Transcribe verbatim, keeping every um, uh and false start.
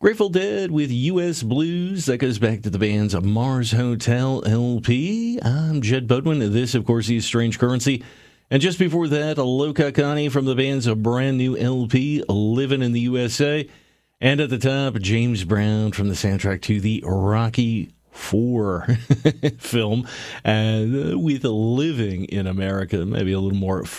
Grateful Dead with U S Blues. That goes back to the band's Mars Hotel L P. I'm Jed Bodwin. This, of course, is Strange Currency. And just before that, Aloka Connie from the band's brand new L P, Living in the U S A. And at the top, James Brown from the soundtrack to the Rocky Four film, uh, with Living in America, maybe a little more